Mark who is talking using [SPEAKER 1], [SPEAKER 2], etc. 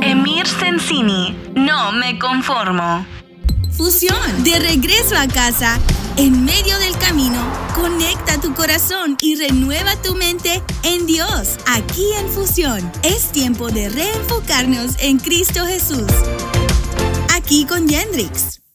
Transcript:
[SPEAKER 1] Emir Sensini, no me conformo.
[SPEAKER 2] Fusión, de regreso a casa. En medio del camino, conecta tu corazón y renueva tu mente en Dios. Aquí en Fusión, es tiempo de reenfocarnos en Cristo Jesús. Aquí con Yendrix.